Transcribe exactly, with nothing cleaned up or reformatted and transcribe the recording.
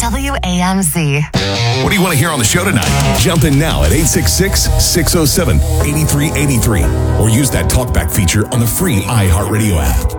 W A M Z. What do you want to hear on the show tonight? Jump in now at eight six six, six oh seven, eight three eight three or use that talkback feature on the free iHeartRadio app.